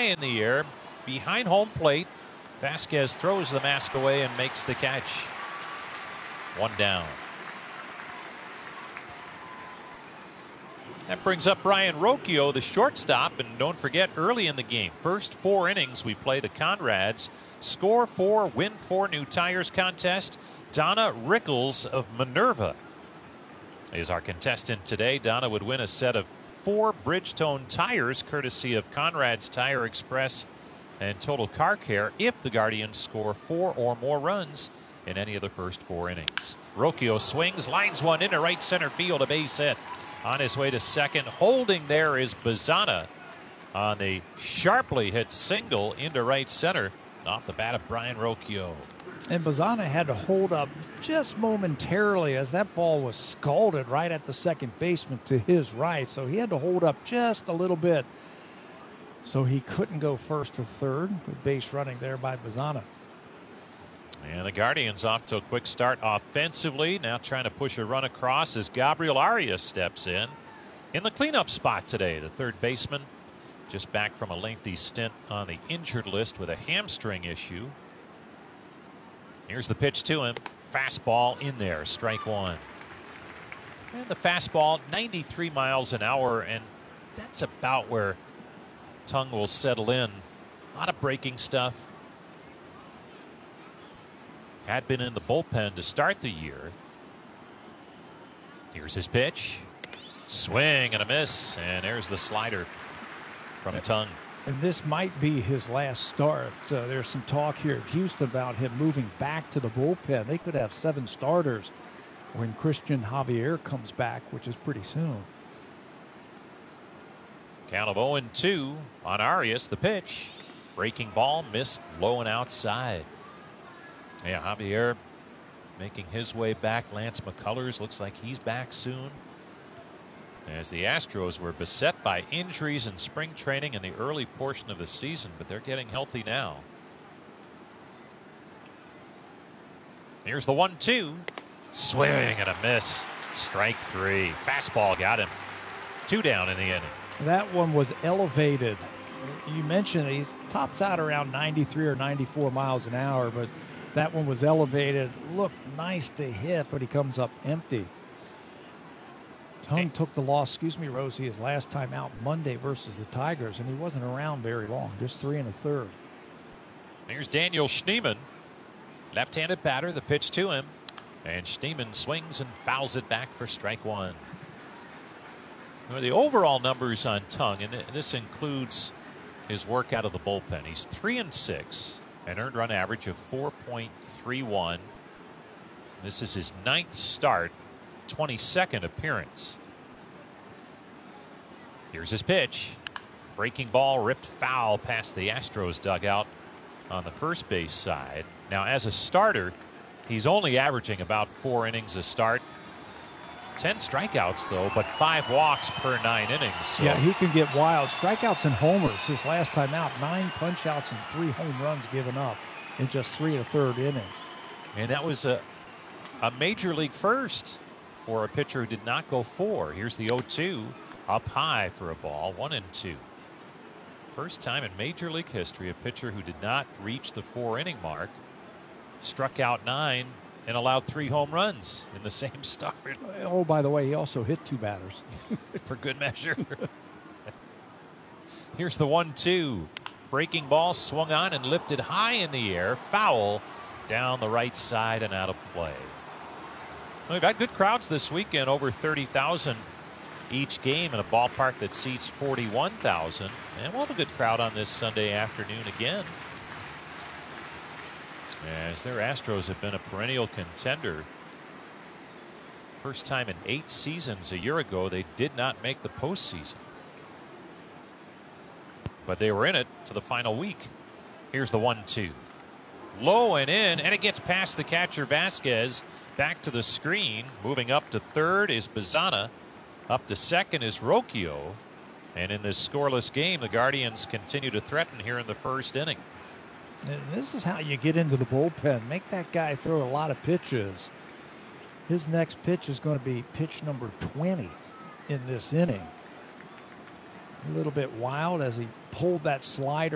in the air behind home plate. Vasquez throws the mask away and makes the catch. One down. That brings up Brayan Rocchio, the shortstop. And don't forget, early in the game, first 4 innings, we play the Conrads Score 4, Win 4 New Tires contest. Donna Rickles of Minerva is our contestant today. Donna would win a set of 4 Bridgestone tires courtesy of Conrad's Tire Express and Total Car Care if the Guardians score 4 or more runs in any of the first 4 innings. Rocchio swings, lines one into right center field, a base hit. On his way to second, holding there is Bazana on the sharply hit single into right center off the bat of Brayan Rocchio. And Bazana had to hold up just momentarily as that ball was scalded right at the second baseman to his right. So he had to hold up just a little bit. So he couldn't go first to third. Good base running there by Bazana. And the Guardians off to a quick start offensively. Now trying to push a run across as Gabriel Arias steps in the cleanup spot today. The third baseman just back from a lengthy stint on the injured list with a hamstring issue. Here's the pitch to him. Fastball in there, strike one. And the fastball, 93 miles an hour, and that's about where Tung will settle in. A lot of breaking stuff. Had been in the bullpen to start the year. Here's his pitch. Swing and a miss, and there's the slider from Tung. And this might be his last start. There's some talk here at Houston about him moving back to the bullpen. They could have 7 starters when Christian Javier comes back, which is pretty soon. Count of 0-2 on Arias. The pitch. Breaking ball missed low and outside. Yeah, Javier making his way back. Lance McCullers looks like he's back soon. As the Astros were beset by injuries in spring training in the early portion of the season, but they're getting healthy now. Here's the 1-2. Swing and a miss. Strike 3. Fastball got him. 2 down in the inning. That one was elevated. You mentioned he tops out around 93 or 94 miles an hour, but that one was elevated. Looked nice to hit, but he comes up empty. Tung took the loss, Rosie, his last time out Monday versus the Tigers, and he wasn't around very long, just 3 1/3. Here's Daniel Schneemann, left-handed batter. The pitch to him, and Schneemann swings and fouls it back for strike 1. Well, the overall numbers on Tung, and this includes his work out of the bullpen. He's 3-6, an earned run average of 4.31. This is his 9th start, 22nd appearance. Here's his pitch. Breaking ball ripped foul past the Astros dugout on the first base side. Now, as a starter, he's only averaging about 4 innings a start. 10 strikeouts, though, but 5 walks per 9 innings. So. Yeah, he can get wild. Strikeouts and homers his last time out. 9 punch-outs and 3 home runs given up in just 3 1/3 inning. And that was a major league first for a pitcher who did not go 4. Here's the 0-2 up high for a ball. 1-2. First time in major league history a pitcher who did not reach the 4-inning mark struck out 9 and allowed 3 home runs in the same start. Oh, by the way, he also hit 2 batters. For good measure. Here's the 1-2. Breaking ball swung on and lifted high in the air. Foul down the right side and out of play. We've had good crowds this weekend, over 30,000 each game in a ballpark that seats 41,000. And we'll have a good crowd on this Sunday afternoon again, as their Astros have been a perennial contender. First time in 8 seasons. A year ago, they did not make the postseason, but they were in it to the final week. Here's the 1-2. Low and in, and it gets past the catcher Vasquez. Back to the screen. Moving up to third is Bazana. Up to second is Rocchio. And in this scoreless game, the Guardians continue to threaten here in the first inning. And this is how you get into the bullpen. Make that guy throw a lot of pitches. His next pitch is going to be pitch number 20 in this inning. A little bit wild as he pulled that slider